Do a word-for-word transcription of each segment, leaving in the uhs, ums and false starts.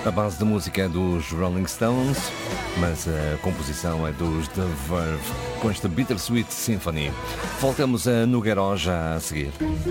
A base da música é dos Rolling Stones, mas a composição é dos The Verve, com esta Bittersweet Symphony. Voltamos a Nogueiró já a seguir.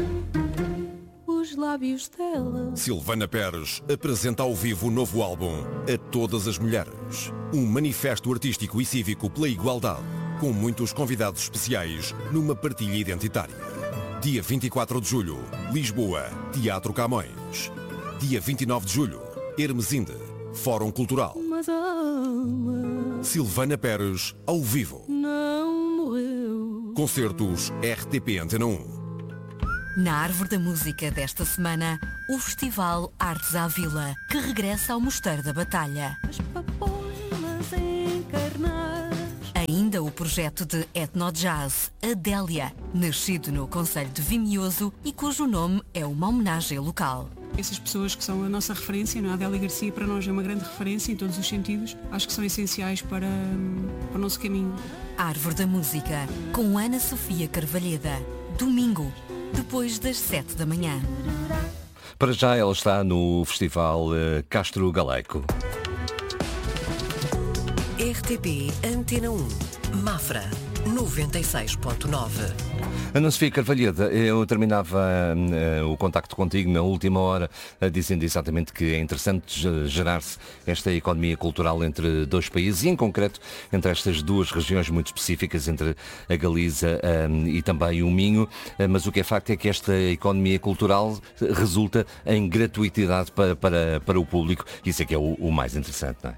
Os lábios dela. Silvana Pérez apresenta ao vivo o novo álbum A Todas as Mulheres. Um manifesto artístico e cívico pela igualdade, com muitos convidados especiais numa partilha identitária. Dia vinte e quatro de julho, Lisboa, Teatro Camões. Dia vinte e nove de julho, Hermesinde, Fórum Cultural. Mas a alma Silvana Pérez, ao vivo. não morreu. Concertos R T P Antena um. Na Árvore da Música desta semana, o Festival Artes à Vila, que regressa ao Mosteiro da Batalha. As papoilas encarnadas. Ainda o projeto de etno-jazz Adélia, nascido no concelho de Vimioso e cujo nome é uma homenagem local. Essas pessoas que são a nossa referência, não é? A Adélia Garcia para nós é uma grande referência em todos os sentidos. Acho que são essenciais para, para o nosso caminho. Árvore da Música, com Ana Sofia Carvalheda. Domingo, depois das sete da manhã. Para já ela está no Festival eh, Castro Galaico. R T P Antena um, Mafra, noventa e seis ponto nove. Ana Sofia Carvalheda, eu terminava uh, o contacto contigo na última hora uh, dizendo exatamente que é interessante gerar-se esta economia cultural entre dois países e em concreto entre estas duas regiões muito específicas, entre a Galiza um, e também o Minho, uh, mas o que é facto é que esta economia cultural resulta em gratuitidade para, para, para o público. Isso é que é o, o mais interessante, não é?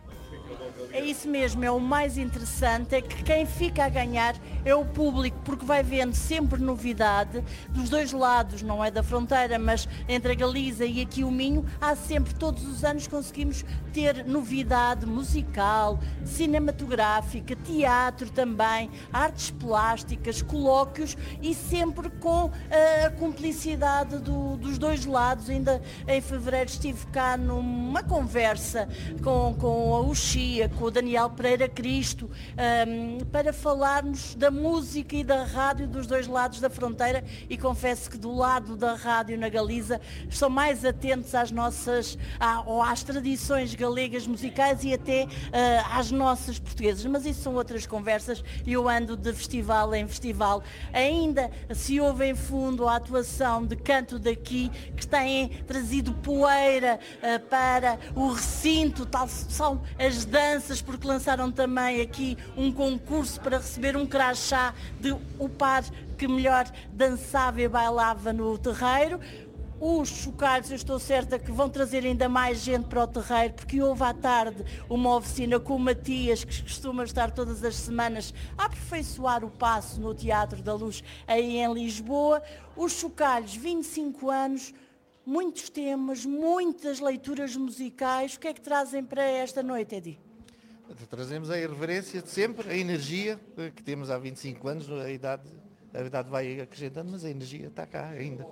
É isso mesmo, é o mais interessante, é que quem fica a ganhar é o público, porque vai vendo sempre novidade dos dois lados, não é da fronteira, mas entre a Galiza e aqui o Minho, há sempre, todos os anos conseguimos ter novidade musical, cinematográfica, teatro também, artes plásticas, colóquios e sempre com a cumplicidade do, dos dois lados. Ainda em fevereiro estive cá numa conversa com, com a Uxia, com o Daniel Pereira Cristo, um, para falarmos da música e da rádio dos dois lados da fronteira, e confesso que do lado da rádio na Galiza estão mais atentos às nossas, à, ou às tradições galegas musicais e até uh, às nossas portuguesas, mas isso são outras conversas. Eu ando de festival em festival. Ainda se ouve em fundo a atuação de Canto Daqui, que têm trazido poeira uh, para o recinto, tal são as danças, porque lançaram também aqui um concurso para receber um crachá de o par que melhor dançava e bailava no terreiro. Os chocalhos, eu estou certa que vão trazer ainda mais gente para o terreiro, porque houve à tarde uma oficina com o Matias, que costuma estar todas as semanas a aperfeiçoar o passo no Teatro da Luz aí em Lisboa. Os chocalhos, vinte e cinco anos, muitos temas, muitas leituras musicais. O que é que trazem para esta noite, Edi? Trazemos a irreverência de sempre, a energia que temos há vinte e cinco anos, a idade, a idade vai acrescentando, mas a energia está cá ainda.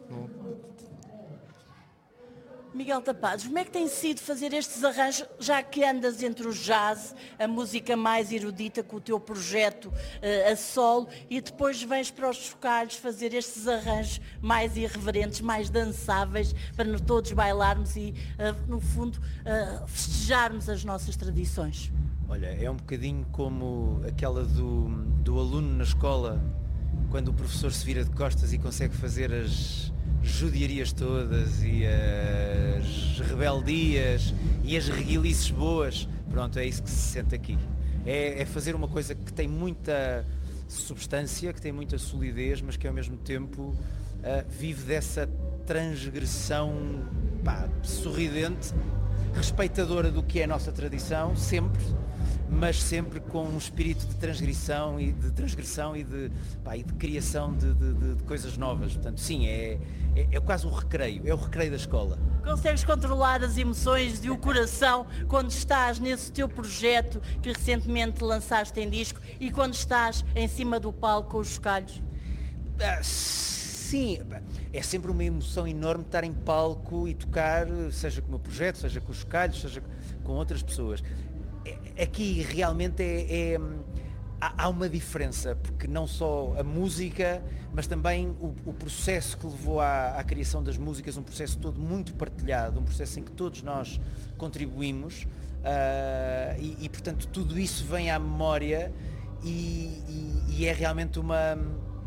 Miguel Tapados, como é que tem sido fazer estes arranjos, já que andas entre o jazz, a música mais erudita com o teu projeto uh, a solo, e depois vens para os chocalhos fazer estes arranjos mais irreverentes, mais dançáveis, para todos bailarmos e, uh, no fundo, uh, festejarmos as nossas tradições? Olha, é um bocadinho como aquela do, do aluno na escola, quando o professor se vira de costas e consegue fazer as judiarias todas e as rebeldias e as reguilices boas. Pronto, é isso que se sente aqui. É, é fazer uma coisa que tem muita substância, que tem muita solidez, mas que ao mesmo tempo uh, vive dessa transgressão, pá, sorridente, respeitadora do que é a nossa tradição, sempre, mas sempre com um espírito de transgressão e de transgressão e de, pá, e de criação de, de, de, de coisas novas. Portanto, sim, é, é, é quase o recreio, é o recreio da escola. Consegues controlar as emoções e o coração quando estás nesse teu projeto que recentemente lançaste em disco e quando estás em cima do palco com os chocalhos? Ah, sim, é sempre uma emoção enorme estar em palco e tocar, seja com o meu projeto, seja com os chocalhos, seja com outras pessoas. Aqui realmente é, é, há, há uma diferença, porque não só a música, mas também o, o processo que levou à, à criação das músicas, um processo todo muito partilhado, um processo em que todos nós contribuímos, uh, e, e portanto tudo isso vem à memória e, e, e é realmente uma,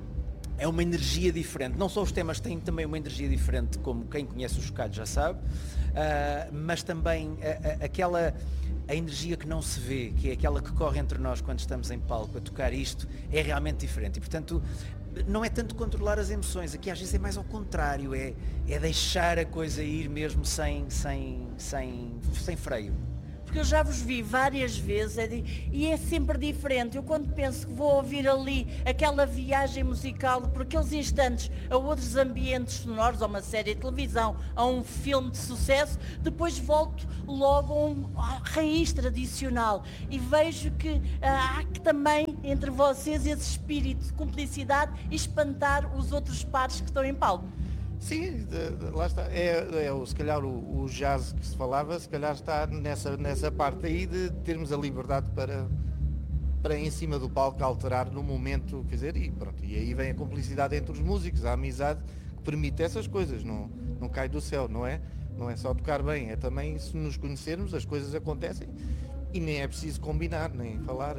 é uma energia diferente. Não só os temas têm também uma energia diferente, como quem conhece os Chocalhos já sabe, uh, mas também a, a, aquela... a energia que não se vê, que é aquela que corre entre nós quando estamos em palco a tocar isto, é realmente diferente. E, portanto, não é tanto controlar as emoções, aqui às vezes é mais ao contrário, é, é deixar a coisa ir mesmo sem, sem, sem, sem freio. Porque eu já vos vi várias vezes é de, e é sempre diferente. Eu quando penso que vou ouvir ali aquela viagem musical por aqueles instantes a outros ambientes sonoros, a uma série de televisão, a um filme de sucesso, depois volto logo a uma raiz tradicional e vejo que ah, há que também entre vocês esse espírito de cumplicidade e espantar os outros pares que estão em palco. Sim, de, de, lá está. É, é o, se calhar o, o jazz que se falava, se calhar está nessa, nessa parte aí de termos a liberdade para, para em cima do palco alterar no momento, quer dizer, e pronto. E aí vem a cumplicidade entre os músicos, a amizade que permite essas coisas, não, não cai do céu, não é? Não é só tocar bem, é também se nos conhecermos, as coisas acontecem e nem é preciso combinar, nem falar.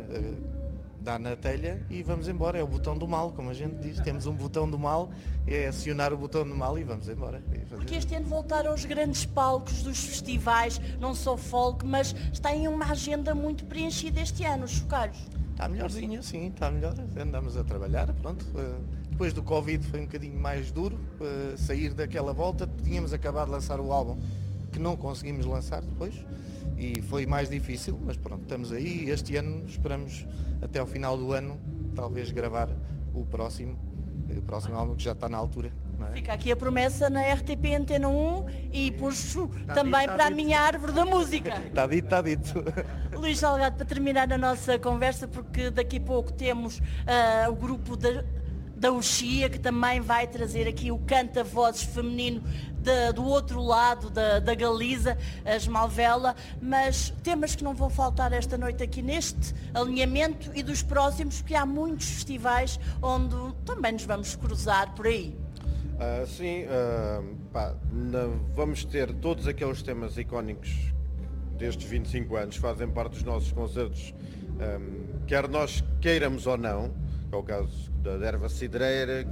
Dá na telha e vamos embora, é o botão do mal, como a gente diz, temos um botão do mal, é acionar o botão do mal e vamos embora. Porque este ano voltaram os grandes palcos dos festivais, não só folk, mas está em uma agenda muito preenchida este ano, os Chocalhos. Está melhorzinho, sim, está melhor, andamos a trabalhar, pronto. Depois do Covid foi um bocadinho mais duro, sair daquela volta, tínhamos acabado de lançar o álbum, que não conseguimos lançar depois, e foi mais difícil, mas pronto, estamos aí, este ano esperamos até ao final do ano, talvez gravar o próximo, o próximo álbum que já está na altura. Não é? Fica aqui a promessa na R T P Antena um e puxo Está também dito, para está a dito. minha árvore da música. Está dito, está dito. Luís Salgado, para terminar a nossa conversa, porque daqui a pouco temos ah, o grupo da, da Uxia, que também vai trazer aqui o canta-vozes feminino de, do outro lado da, da Galiza, a Esmalvela, mas temas que não vão faltar esta noite aqui neste alinhamento e dos próximos, porque há muitos festivais onde também nos vamos cruzar por aí. Uh, sim, uh, pá, na, vamos ter todos aqueles temas icónicos destes vinte e cinco anos, fazem parte dos nossos concertos, um, quer nós queiramos ou não, que é o caso da Erva Cidreira,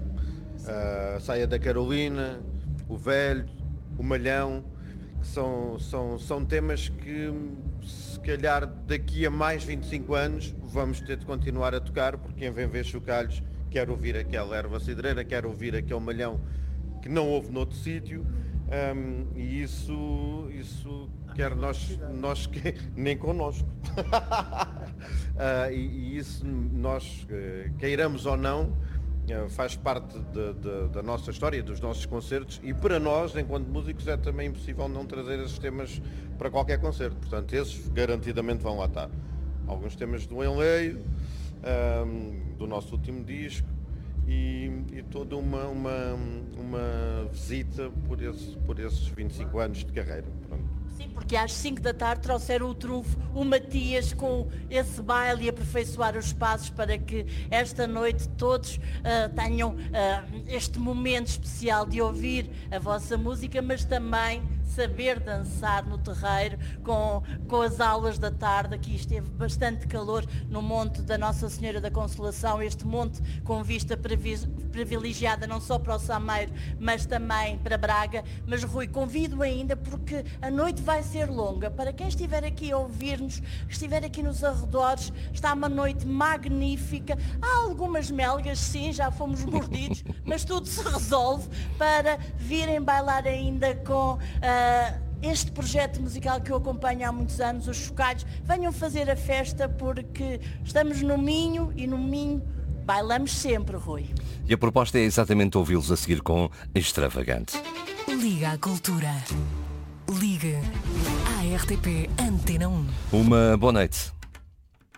a Saia da Carolina, o Velho, o Malhão, que são, são, são temas que se calhar daqui a mais vinte e cinco anos vamos ter de continuar a tocar, porque quem vem ver Chocalhos quer ouvir aquela Erva Cidreira, quer ouvir aquele Malhão que não houve noutro sítio, um, e isso, isso quer nós, nós que, nem connosco. uh, e, e isso nós, uh, queiramos ou não, uh, faz parte de, de, da nossa história, dos nossos concertos, e para nós, enquanto músicos, é também impossível não trazer esses temas para qualquer concerto. Portanto, esses garantidamente vão lá estar. Alguns temas do Enleio, um, do nosso último disco, e, e toda uma, uma, uma visita por, esse, por esses vinte e cinco anos de carreira. Pronto. Sim, porque às cinco da tarde trouxeram o trunfo, o Matias, com esse baile e aperfeiçoar os passos para que esta noite todos uh, tenham uh, este momento especial de ouvir a vossa música, mas também saber dançar no terreiro com, com as aulas da tarde. Aqui esteve bastante calor no Monte da Nossa Senhora da Consolação, este monte com vista privilegiada não só para o Sameiro, mas também para Braga. Mas Rui, convido ainda, porque a noite vai ser longa. Para quem estiver aqui a ouvir-nos, estiver aqui nos arredores, está uma noite magnífica. Há algumas melgas, sim, já fomos mordidos, mas tudo se resolve para virem bailar ainda com uh, este projeto musical que eu acompanho há muitos anos, os Chocalhos. Venham fazer a festa, porque estamos no Minho e no Minho bailamos sempre, Rui. E a proposta é exatamente ouvi-los a seguir com Extravagante. Liga à Cultura. Ligue à R T P Antena um. Uma boa noite.